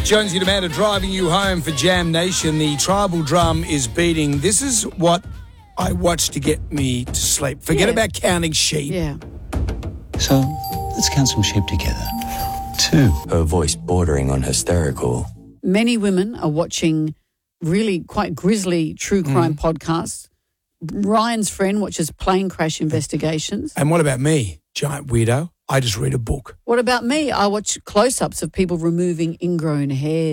Jonesy and Amanda driving you home for Jam Nation. The tribal drum is beating. This is what I watch to get me to sleep. Forget about counting sheep. Yeah. So, let's count some sheep together. 2. Her voice bordering on hysterical. Many women are watching really quite grisly true crime podcasts. Ryan's friend watches plane crash investigations. And what about me, giant weirdo? I just read a book. What about me? I watch close-ups of people removing ingrown hair.